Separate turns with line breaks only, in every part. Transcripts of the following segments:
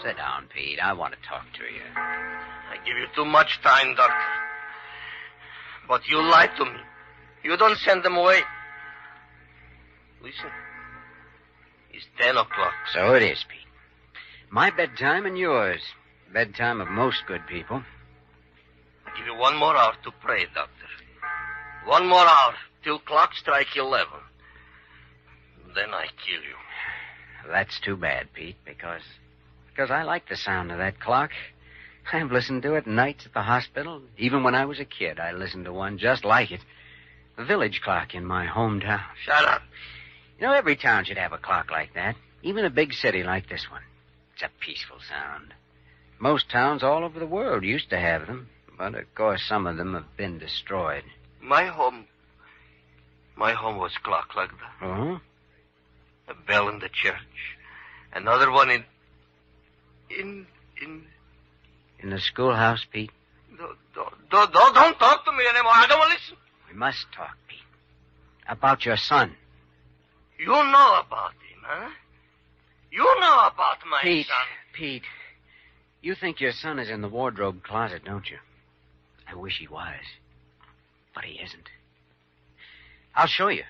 Sit down, Pete. I want to talk to you.
I give you too much time, Doctor. But you lied to me. You don't send them away. Listen. It's 10 o'clock.
So it is, Pete. My bedtime and yours. Bedtime of most good people.
I give you 1 more hour to pray, Doctor. 1 more hour till clock strike 11. Then I kill you.
That's too bad, Pete, because I like the sound of that clock. I've listened to it nights at the hospital. Even when I was a kid, I listened to one just like it. The village clock in my hometown.
Shut up.
You know, every town should have a clock like that. Even a big city like this one. It's a peaceful sound. Most towns all over the world used to have them. But, of course, some of them have been destroyed.
My home was clock like that.
Oh?
A bell in the church. Another one in
the schoolhouse, Pete?
Don't talk to me anymore. I don't want to listen.
We must talk, Pete. About your son.
You know about him, huh? You know about my
Pete,
son.
Pete, you think your son is in the wardrobe closet, don't you? I wish he was. But he isn't. I'll show you.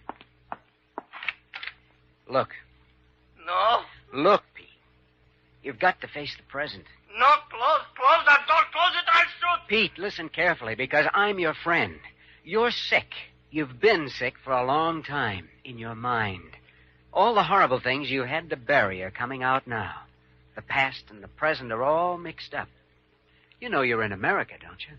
Look.
No.
Look, Pete. You've got to face the present.
No, close that door. Close it, I'll shoot.
Pete, listen carefully, because I'm your friend. You're sick. You've been sick for a long time in your mind. All the horrible things you had to bury are coming out now. The past and the present are all mixed up. You know you're in America, don't you?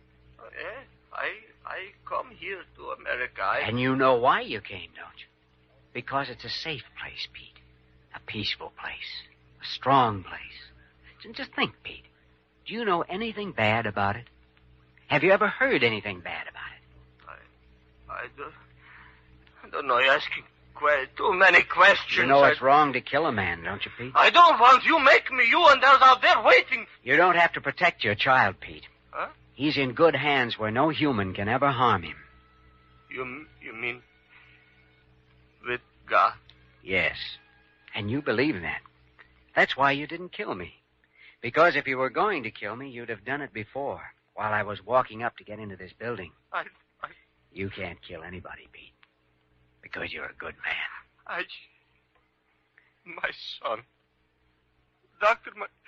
I come here to America.
And you know why you came, don't you? Because it's a safe place, Pete. A peaceful place. A strong place. And just think, Pete. Do you know anything bad about it? Have you ever heard anything bad about it?
I don't know. You're asking too many questions.
You know it's wrong to kill a man, don't you, Pete?
I don't want you. Make me you, and there's out there waiting.
You don't have to protect your child, Pete.
Huh?
He's in good hands where no human can ever harm him.
You mean with God?
Yes. And you believe that. That's why you didn't kill me. Because if you were going to kill me, you'd have done it before, while I was walking up to get into this building. You can't kill anybody, Pete. Because you're a good man.
My son. Doctor,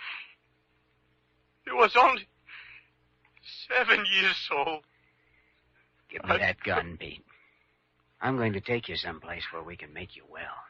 he was only 7 years old.
Give me that gun, Pete. I'm going to take you someplace where we can make you well.